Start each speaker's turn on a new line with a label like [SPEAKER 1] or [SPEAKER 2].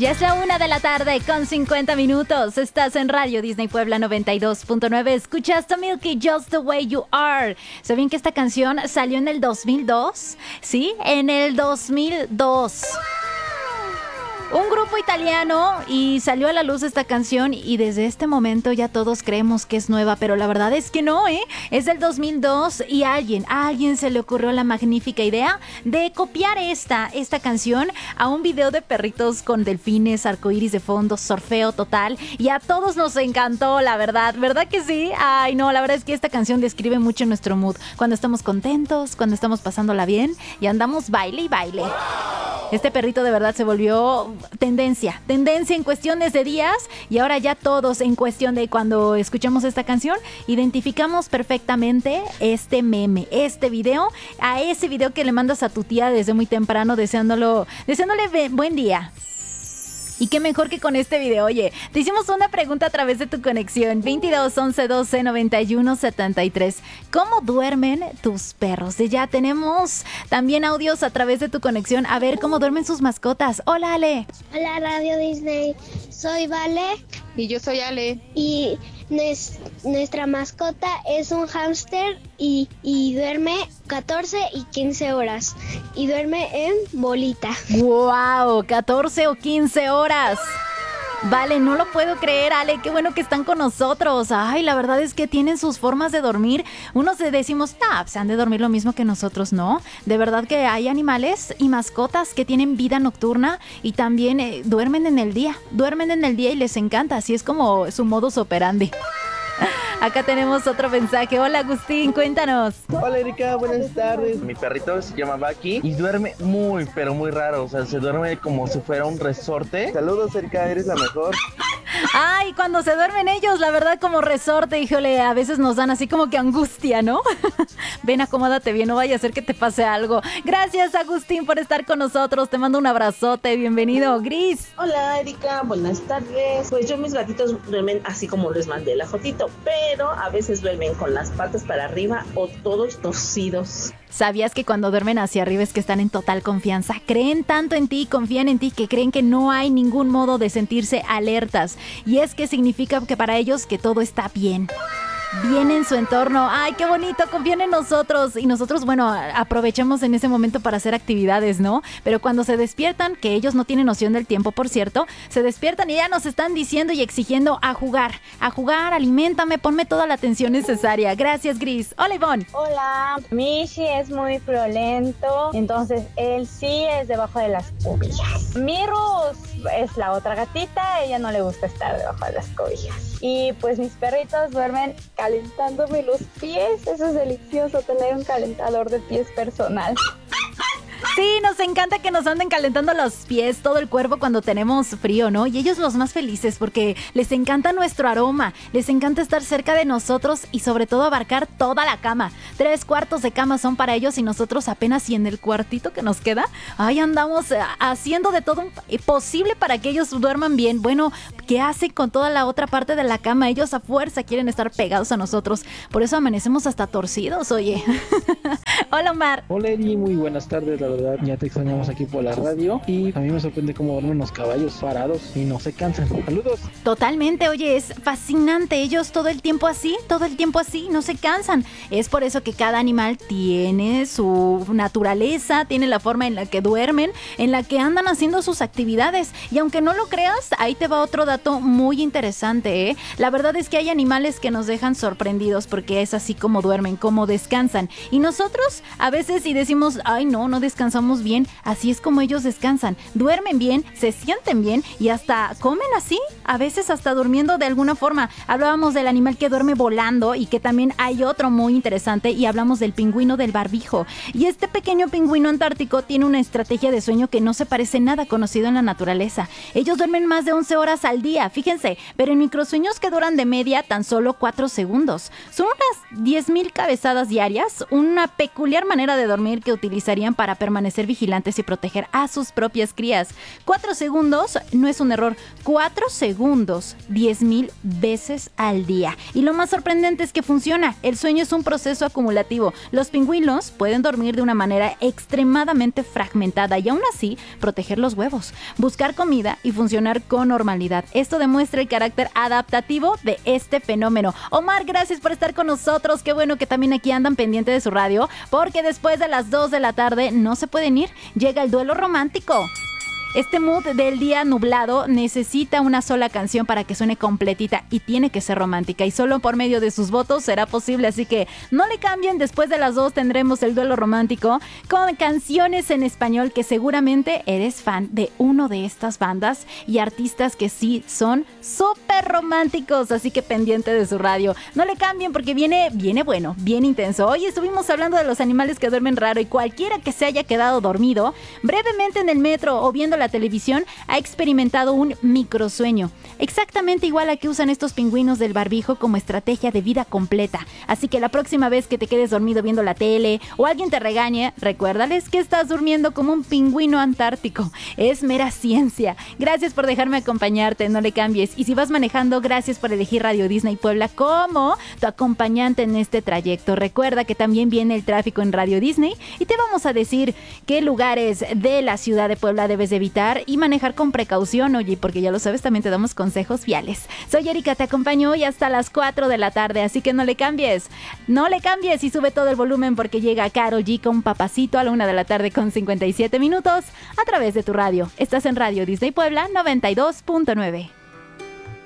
[SPEAKER 1] Ya es la 1:00 con 50 minutos. Estás en Radio Disney Puebla 92.9. Escuchaste a Milky, Just the Way You Are. ¿Sabían que esta canción salió en el 2002? Sí, en el 2002. Un grupo italiano y salió a la luz esta canción y desde este momento ya todos creemos que es nueva, pero la verdad es que no, es del 2002 y a alguien se le ocurrió la magnífica idea de copiar esta canción a un video de perritos con delfines, arcoíris de fondo, surfeo total y a todos nos encantó, la verdad que sí? Ay no, la verdad es que esta canción describe mucho nuestro mood, cuando estamos contentos, cuando estamos pasándola bien y andamos baile y baile. Este perrito de verdad se volvió tendencia en cuestiones de días y ahora ya todos en cuestión de cuando escuchamos esta canción identificamos perfectamente este meme, este video, a ese video que le mandas a tu tía desde muy temprano deseándole buen día. Y qué mejor que con este video. Oye, te hicimos una pregunta a través de tu conexión 22 11 12 91 73. ¿Cómo duermen tus perros? Y ya tenemos también audios a través de tu conexión. A ver cómo duermen sus mascotas. Hola, Ale.
[SPEAKER 2] Hola, Radio Disney. Soy Vale.
[SPEAKER 3] Y yo soy Ale.
[SPEAKER 2] Y nuestra mascota es un hámster y duerme 14 y 15 horas. Y duerme en bolita.
[SPEAKER 1] ¡Wow! 14 o 15 horas. Vale, no lo puedo creer, Ale, qué bueno que están con nosotros. Ay, la verdad es que tienen sus formas de dormir. Unos decimos, se han de dormir lo mismo que nosotros, ¿no? De verdad que hay animales y mascotas que tienen vida nocturna y también duermen en el día y les encanta, así es como su modus operandi. Acá tenemos otro mensaje. Hola, Agustín, cuéntanos.
[SPEAKER 4] Hola, Erika, buenas tardes. Mi perrito se llama Baki y duerme muy, pero muy raro. O sea, se duerme como si fuera un resorte. Saludos, Erika, eres la mejor.
[SPEAKER 1] Ay, cuando se duermen ellos, la verdad, como resorte, híjole, a veces nos dan así como que angustia, ¿no? Ven, acomódate bien, no vaya a ser que te pase algo. Gracias, Agustín, por estar con nosotros. Te mando un abrazote, bienvenido. Gris.
[SPEAKER 5] Hola, Erika, buenas tardes. Pues mis gatitos duermen así como les mandé la fotito, pero a veces duermen con las patas para arriba o todos torcidos.
[SPEAKER 1] ¿Sabías que cuando duermen hacia arriba es que están en total confianza? Creen tanto en ti, confían en ti, que creen que no hay ningún modo de sentirse alertas. Y es que significa que para ellos que todo está bien en su entorno. ¡Ay, qué bonito! Confían en nosotros. Y nosotros, bueno, aprovechamos en ese momento para hacer actividades, ¿no? Pero cuando se despiertan, que ellos no tienen noción del tiempo, por cierto, se despiertan y ya nos están diciendo y exigiendo a jugar, aliméntame, ponme toda la atención necesaria. Gracias, Gris. Hola, Ivonne.
[SPEAKER 6] Hola. Mishi es muy friolento, entonces él sí es debajo de las cobijas. Mirus es la otra gatita, a ella no le gusta estar debajo de las cobijas. Y pues mis perritos duermen calentándome los pies. Eso es delicioso, tener un calentador de pies personal.
[SPEAKER 1] Sí, nos encanta que nos anden calentando los pies, todo el cuerpo cuando tenemos frío, ¿no? Y ellos los más felices porque les encanta nuestro aroma, les encanta estar cerca de nosotros y sobre todo abarcar toda la cama. 3/4 de cama son para ellos y nosotros apenas y en el cuartito que nos queda, ahí andamos haciendo de todo posible para que ellos duerman bien. Bueno, ¿qué hacen con toda la otra parte de la cama? Ellos a fuerza quieren estar pegados a nosotros, por eso amanecemos hasta torcidos, oye. Hola, Omar.
[SPEAKER 7] Hola, Eri, muy buenas tardes, la verdad, ya te extrañamos aquí por la radio y a mí me sorprende cómo duermen los caballos parados y no se cansan. Saludos.
[SPEAKER 1] Totalmente, oye, es fascinante, ellos todo el tiempo así, no se cansan. Es por eso que cada animal tiene su naturaleza, tiene la forma en la que duermen, en la que andan haciendo sus actividades. Y aunque no lo creas, ahí te va otro dato muy interesante, ¿eh? La verdad es que hay animales que nos dejan sorprendidos porque es así como duermen, como descansan. Y nosotros a veces y decimos, ay no descansamos bien, así es como ellos descansan, duermen bien, se sienten bien y hasta comen así, a veces hasta durmiendo de alguna forma. Hablábamos del animal que duerme volando y que también hay otro muy interesante y hablamos del pingüino del barbijo. Y este pequeño pingüino antártico tiene una estrategia de sueño que no se parece nada conocido en la naturaleza. Ellos duermen más de 11 horas al día, fíjense, pero en microsueños que duran de media tan solo 4 segundos. Son unas 10,000 cabezadas diarias, una peculiar manera de dormir que utilizarían para permanecer vigilantes y proteger a sus propias crías. 4 segundos no es un error. 4 segundos, 10,000 veces al día. Y lo más sorprendente es que funciona. El sueño es un proceso acumulativo. Los pingüinos pueden dormir de una manera extremadamente fragmentada y aún así proteger los huevos, buscar comida y funcionar con normalidad. Esto demuestra el carácter adaptativo de este fenómeno. Omar, gracias por estar con nosotros. Qué bueno que también aquí andan pendiente de su radio, porque después de las 2 de la tarde no se pueden ir. Llega el duelo romántico. Este mood del día nublado necesita una sola canción para que suene completita y tiene que ser romántica, y solo por medio de sus votos será posible, así que no le cambien. Después de las 2 tendremos el duelo romántico con canciones en español, que seguramente eres fan de uno de estas bandas y artistas que sí son súper románticos, así que pendiente de su radio. No le cambien porque viene bueno, bien intenso. Hoy estuvimos hablando de los animales que duermen raro, y cualquiera que se haya quedado dormido brevemente en el metro o viendo la televisión ha experimentado un microsueño, exactamente igual a que usan estos pingüinos del barbijo como estrategia de vida completa. Así que la próxima vez que te quedes dormido viendo la tele o alguien te regañe, recuérdales que estás durmiendo como un pingüino antártico. Es mera ciencia. Gracias por dejarme acompañarte, no le cambies. Y si vas manejando, gracias por elegir Radio Disney Puebla como tu acompañante en este trayecto. Recuerda que también viene el tráfico en Radio Disney y te vamos a decir qué lugares de la ciudad de Puebla debes evitar y manejar con precaución, oye, porque ya lo sabes, también te damos consejos viales. Soy Erika, te acompaño hoy hasta las 4 de la tarde, así que no le cambies y sube todo el volumen, porque llega Karol G con Papacito a la 1 de la tarde con 57 minutos a través de tu radio. Estás en Radio Disney Puebla 92.9.